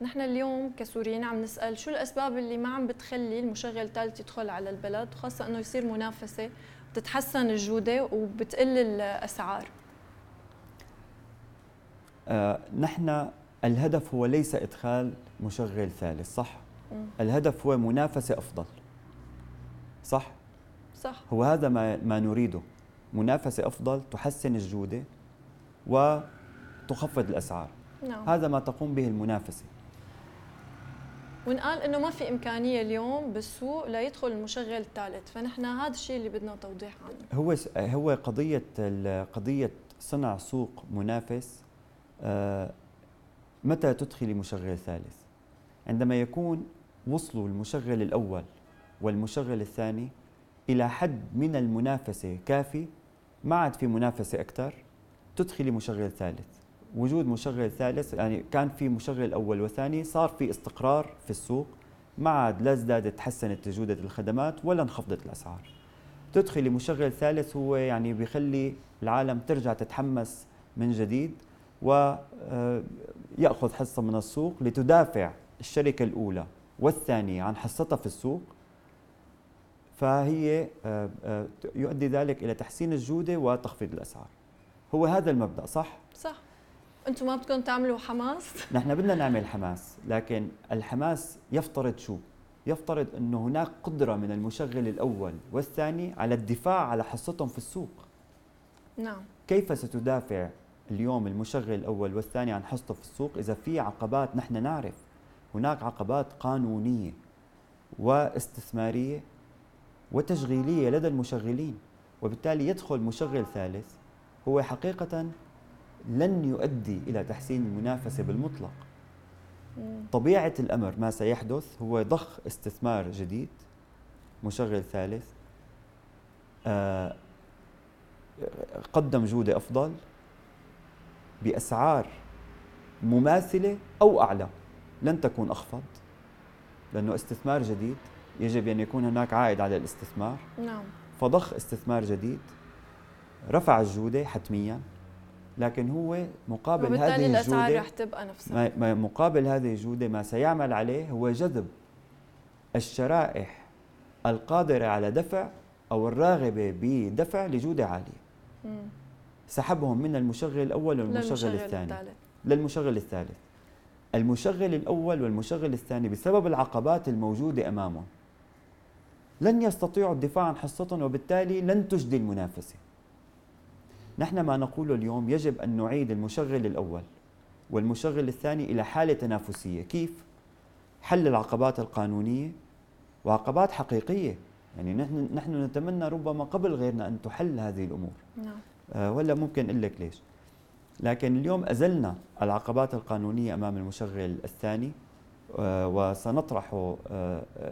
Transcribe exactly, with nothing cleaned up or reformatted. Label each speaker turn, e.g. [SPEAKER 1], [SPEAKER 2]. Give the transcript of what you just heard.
[SPEAKER 1] نحن اليوم كسوريين عم نسأل شو الأسباب اللي ما عم بتخلي المشغل الثالث يدخل على البلد، خاصة أنه يصير منافسة وتتحسن الجودة وبتقل الأسعار؟
[SPEAKER 2] آه نحن الهدف هو ليس إدخال مشغل ثالث، صح؟ م. الهدف هو منافسة أفضل، صح؟
[SPEAKER 1] صح.
[SPEAKER 2] هو هذا ما, ما نريده، منافسة أفضل تحسن الجودة وتخفض الأسعار.
[SPEAKER 1] نعم.
[SPEAKER 2] هذا ما تقوم به المنافسة.
[SPEAKER 1] ونقال انه ما في امكانيه اليوم بالسوق لا يدخل المشغل الثالث، فنحن هذا الشيء اللي بدنا توضيح عنه.
[SPEAKER 2] هو هو قضيه قضيه صنع سوق منافس. متى تدخلي مشغل ثالث؟ عندما يكون وصلوا المشغل الاول والمشغل الثاني الى حد من المنافسه كافي، ما عاد في منافسه اكثر، تدخلي مشغل ثالث. وجود مشغل ثالث يعني كان في مشغل اول وثاني، صار في استقرار في السوق، ما عاد لا ازدادت تحسنت جوده الخدمات ولا انخفضت الاسعار. تدخلي مشغل ثالث هو يعني بيخلي العالم ترجع تتحمس من جديد ويأخذ حصة من السوق لتدافع الشركة الأولى والثانية عن حصتها في السوق، فهي يؤدي ذلك إلى تحسين الجودة وتخفيض الأسعار. هو هذا المبدأ، صح؟
[SPEAKER 1] صح. أنتم ما بدكم تعملوا حماس؟
[SPEAKER 2] نحن بدنا نعمل حماس، لكن الحماس يفترض شو؟ يفترض أنه هناك قدرة من المشغل الأول والثاني على الدفاع على حصتهم في السوق.
[SPEAKER 1] نعم.
[SPEAKER 2] كيف ستدافع اليوم المشغل الأول والثاني عن حصته في السوق إذا في عقبات؟ نحن نعرف هناك عقبات قانونية واستثمارية وتشغيلية لدى المشغلين، وبالتالي يدخل مشغل ثالث هو حقيقة لن يؤدي إلى تحسين المنافسة بالمطلق. طبيعة الأمر ما سيحدث هو ضخ استثمار جديد، مشغل ثالث آه قدم جودة أفضل بأسعار مماثلة أو أعلى، لن تكون أخفض، لأنه استثمار جديد يجب أن يكون هناك عائد على الاستثمار.
[SPEAKER 1] نعم.
[SPEAKER 2] فضخ استثمار جديد رفع الجودة حتمياً، لكن هو مقابل هذه
[SPEAKER 1] الأسعار رح تبقى نفسها.
[SPEAKER 2] مقابل هذه الجودة ما سيعمل عليه هو جذب الشرائح القادرة على دفع أو الراغبة بدفع لجودة عالية. مم. سحبهم من المشغل الأول والمشغل الثاني الثالث. للمشغل الثالث. المشغل الأول والمشغل الثاني بسبب العقبات الموجودة أمامهم لن يستطيعوا الدفاع عن حصتهم، وبالتالي لن تجدي المنافسة. نحن ما نقوله اليوم يجب أن نعيد المشغل الأول والمشغل الثاني إلى حالة تنافسية. كيف؟ حل العقبات القانونية وعقبات حقيقية، يعني نحن نحن نتمنى ربما قبل غيرنا أن تحل هذه الأمور.
[SPEAKER 1] نعم.
[SPEAKER 2] آه ولا ممكن أقول لك ليش. لكن اليوم أزلنا العقبات القانونية أمام المشغل الثاني، آه وسنطرح آه